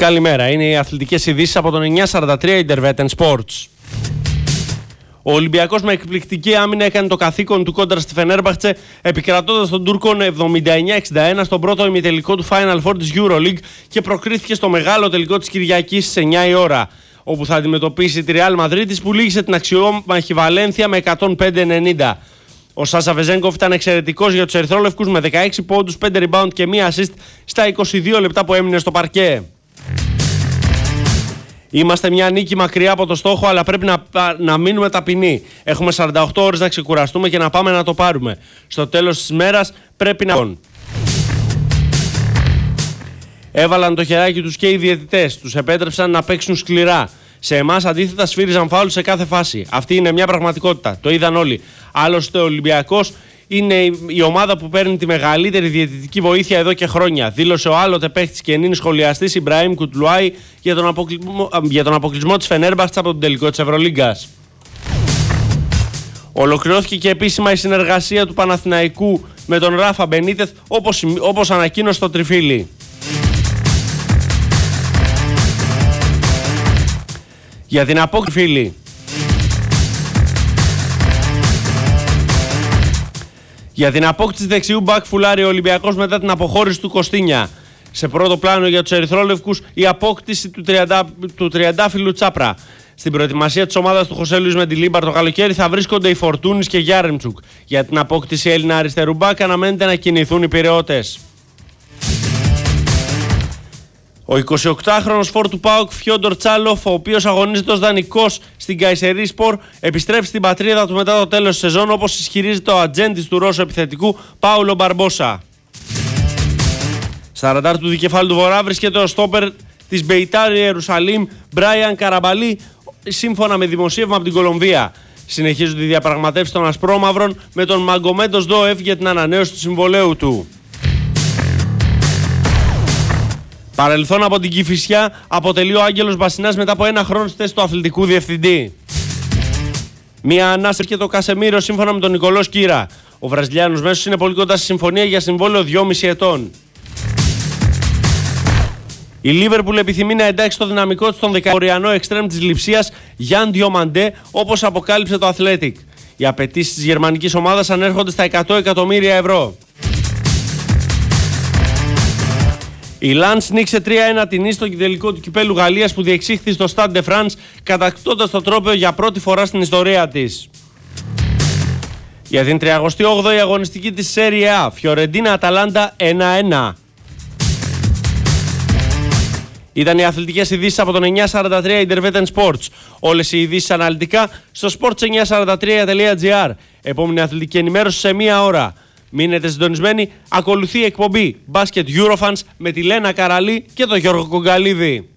Καλημέρα, είναι οι αθλητικές ειδήσεις από τον 943 Intervetten Sports. Ο Ολυμπιακός με εκπληκτική άμυνα έκανε το καθήκον του κόντρα στη Φενέρμπαχτσε, επικρατώντας τον Τούρκον 79-61 στον πρώτο ημιτελικό του Final Four της EuroLeague και προκρίθηκε στο μεγάλο τελικό της Κυριακής στις 9 η ώρα, όπου θα αντιμετωπίσει τη Real Madrid που λύγησε την αξιόμαχη Βαλένθια με 105-90. Ο Σάσα Βεζέγκοφ ήταν εξαιρετικός για τους ερυθρόλευκους με 16 πόντους, 5 rebound και 1 assist στα 22 λεπτά που έμεινε στο παρκέ. Είμαστε μια νίκη μακριά από το στόχο, αλλά πρέπει να μείνουμε ταπεινοί. Έχουμε 48 ώρες να ξεκουραστούμε και να πάμε να το πάρουμε. Στο τέλος της μέρας πρέπει να... Έβαλαν το χεράκι τους και οι διαιτητές. Τους επέτρεψαν να παίξουν σκληρά. Σε εμάς αντίθετα σφύριζαν φάουλ σε κάθε φάση. Αυτή είναι μια πραγματικότητα. Το είδαν όλοι. Άλλωστε ο Ολυμπιακός είναι η ομάδα που παίρνει τη μεγαλύτερη διαιτητική βοήθεια εδώ και χρόνια. Δήλωσε ο άλλοτε παίχτης και ενίν σχολιαστής Ιμπραήμ Κουτλουάη για τον αποκλεισμό της Φενέρμπαχτσε από τον τελικό της Ευρωλίγκας. Ολοκληρώθηκε και επίσημα η συνεργασία του Παναθηναϊκού με τον Ράφα Μπενίτεθ, όπως ανακοίνωσε το Τριφύλι. Για την απόκριση Για την απόκτηση δεξιού μπακ φουλάρει ο Ολυμπιακός μετά την αποχώρηση του Κωστίνια. Σε πρώτο πλάνο για τους ερυθρόλευκους η απόκτηση του τριαντάφυλλου Τσάπρα. Στην προετοιμασία της ομάδας του Χωσέ Λουίς Μεντιλίμπαρ το καλοκαίρι θα βρίσκονται οι Φορτούνης και Γιάρεμτσουκ. Για την απόκτηση Έλληνα αριστερού μπακ αναμένεται να κινηθούν οι Πειραιώτες. Ο 28χρονος φόρ του ΠΑΟΚ Φιόντορ Τσάλοφ, ο οποίος αγωνίζεται ως δανεικός στην Καϊσερίσκπορ, επιστρέφει στην πατρίδα του μετά το τέλος της σεζόν, όπως ισχυρίζεται ο ατζέντης του Ρώσου επιθετικού Πάουλο Μπαρμπόσα. Στα ραντάρ του δικεφάλου του Βορρά βρίσκεται ο στόπερ της Μπεϊτάρ Ιερουσαλήμ Μπράιαν Καραμπαλή, σύμφωνα με δημοσίευμα από την Κολομβία. Συνεχίζονται οι διαπραγματεύσεις των Ασπρόμαυρων με τον Μαγκομέντος Ντόεφ για την ανανέωση του συμβολαίου του. Παρελθόν από την Κηφισιά αποτελεί ο Άγγελος Μπασινάς μετά από ένα χρόνο στη θέση του αθλητικού διευθυντή. Μία ανάσα και το Κασεμίρο σύμφωνα με τον Νικολό Σκύρα. Ο Βραζιλιάνος μέσος είναι πολύ κοντά στη συμφωνία για συμβόλαιο 2,5 ετών. Η Λίβερπουλ επιθυμεί να εντάξει το δυναμικό της στον 10ωριανό εξτρέμ της Λειψίας Γιάν Διομαντέ, όπως αποκάλυψε το Athletic. Οι απαιτήσεις της γερμανικής ομάδας ανέρχονται στα 100 εκατομμύρια ευρώ. Η Λανς νίκησε 3-1 την Nice στο τελικό του κυπέλου Γαλλίας που διεξήχθη στο Stade de France, κατακτώντας το τρόπαιο για πρώτη φορά στην ιστορία της. Για την 38η αγωνιστική της Serie A, Φιωρεντίνα Αταλάντα 1-1. Ήταν οι αθλητικές ειδήσεις από τον 943 Intervetten Sports. Όλες οι ειδήσεις αναλυτικά στο sports943.gr. Επόμενη αθλητική ενημέρωση σε 1 ώρα. Μείνετε συντονισμένοι, ακολουθεί η εκπομπή Basket Eurofans με τη Λένα Καραλή και τον Γιώργο Κογκαλίδη.